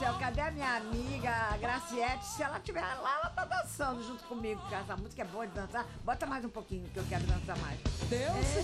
céu, cadê a minha amiga Graciete? Se ela estiver lá, ela tá dançando junto comigo, porque essa música é boa de dançar. Bota mais um pouquinho que eu quero dançar mais. Deus